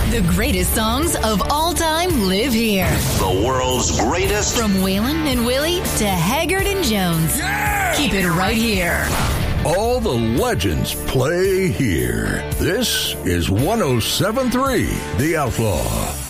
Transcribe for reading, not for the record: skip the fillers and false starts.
The greatest songs of all time live here. The world's greatest. From Waylon and Willie to Haggard and Jones. Yeah! Keep it right here. All the legends play here. This is 107.3 The Outlaw.